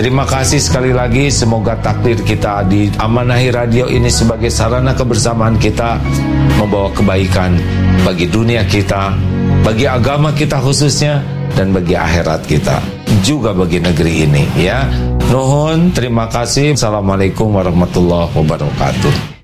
Terima kasih sekali lagi. Semoga takdir kita di Amanahi Radio ini sebagai sarana kebersamaan kita membawa kebaikan bagi dunia kita, bagi agama kita khususnya, dan bagi akhirat kita, juga bagi negeri ini ya. Nuhun, terima kasih. Assalamualaikum warahmatullahi wabarakatuh.